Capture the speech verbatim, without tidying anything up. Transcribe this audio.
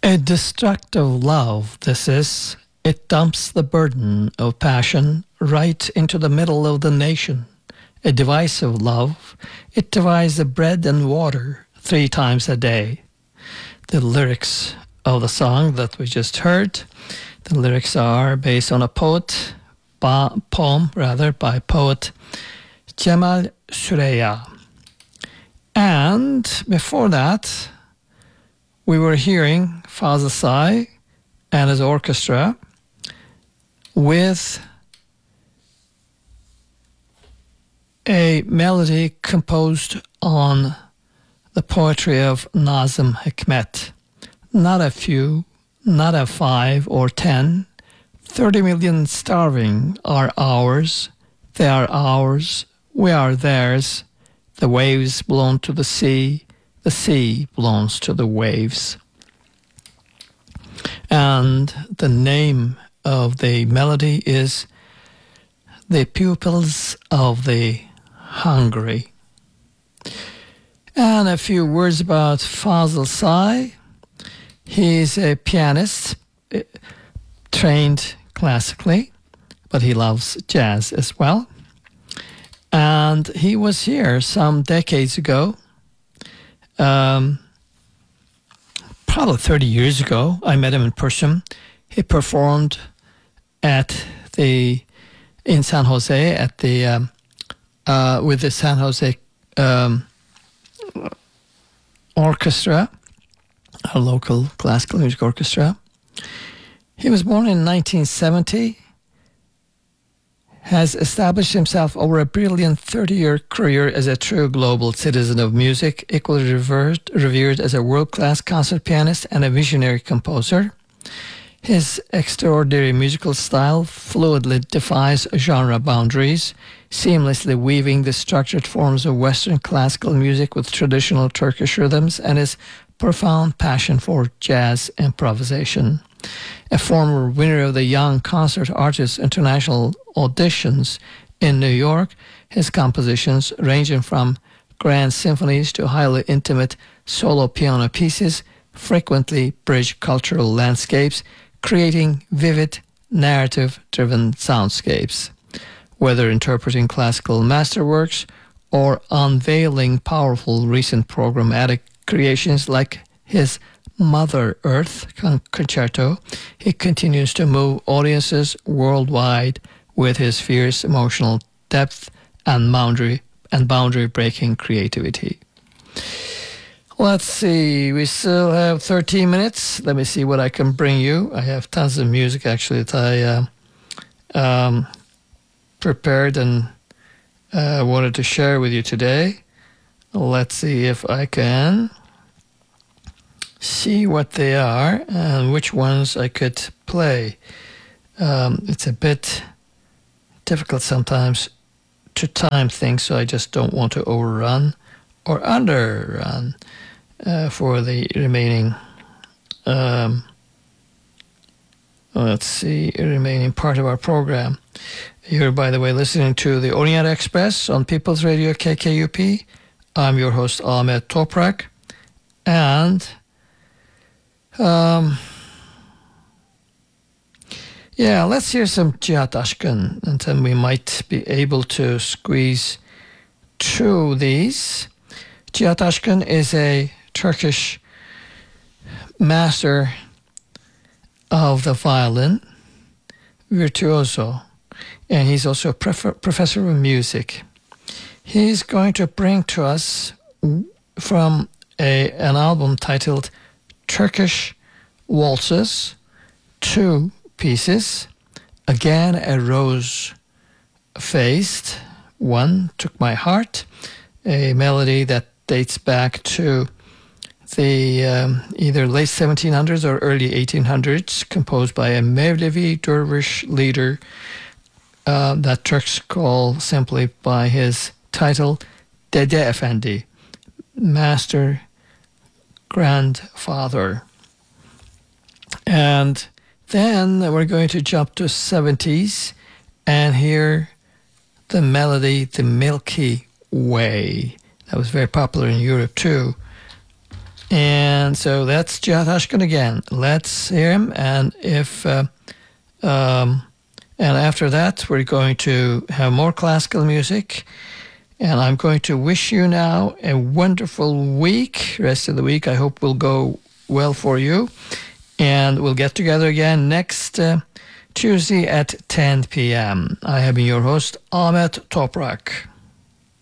A destructive love, this is. It dumps the burden of passion right into the middle of the nation. A divisive love, it divides the bread and water three times a day. The lyrics of the song that we just heard, the lyrics are based on a poet, ba, poem rather, by poet Cemal Süreya. And before that, we were hearing Fazıl Say and his orchestra with a melody composed on the poetry of Nazım Hikmet. Not a few, not a five or ten, thirty million starving are ours, they are ours, we are theirs. The waves belong to the sea, the sea belongs to the waves. And the name of the melody is The Pupils of the Hungry. And a few words about Fazıl Say. He's a pianist, trained classically, but he loves jazz as well. And he was here some decades ago, um, probably thirty years ago. I met him in person. He performed at the in San Jose at the um, uh, with the San Jose um, Orchestra, a local classical music orchestra. He was born in nineteen seventy. Has established himself over a brilliant thirty-year career as a true global citizen of music, equally revered, revered as a world-class concert pianist and a visionary composer. His extraordinary musical style fluidly defies genre boundaries, seamlessly weaving the structured forms of Western classical music with traditional Turkish rhythms and his profound passion for jazz improvisation. A former winner of the Young Concert Artists International auditions in New York, his compositions, ranging from grand symphonies to highly intimate solo piano pieces, frequently bridge cultural landscapes, creating vivid, narrative-driven soundscapes. Whether interpreting classical masterworks or unveiling powerful recent programmatic creations like his Mother Earth concerto, he continues to move audiences worldwide with his fierce emotional depth and boundary and boundary-breaking creativity. Let's see, we still have thirteen minutes. Let me see what I can bring you. I have tons of music actually that I uh, um, prepared and uh, wanted to share with you today. Let's see if I can see what they are and which ones I could play. Um, it's a bit difficult sometimes to time things, so I just don't want to overrun or underrun uh, for the remaining, um, let's see, remaining part of our program. You're, by the way, listening to the Orient Express on People's Radio K K U P. I'm your host, Ahmet Toprak, and Um, yeah, let's hear some Cihat Aşkın, and then we might be able to squeeze through these. Cihat Aşkın is a Turkish master of the violin, virtuoso, and he's also a prof- professor of music. He's going to bring to us from a an album titled Turkish Waltzes, two pieces. Again, a rose-faced one took my heart, a melody that dates back to the um, either late seventeen hundreds or early eighteen hundreds, composed by a Mevlevi dervish leader uh, that Turks call simply by his title, Dede Efendi, Master Grandfather. And then we're going to jump to seventies and hear the melody, The Milky Way. That was very popular in Europe too. And so that's Cihat Aşkın again. Let's hear him. And if uh, um, and after that, we're going to have more classical music. And I'm going to wish you now a wonderful week. Rest of the week, I hope will go well for you. And we'll get together again next uh, Tuesday at ten p.m. I have been your host, Ahmet Toprak.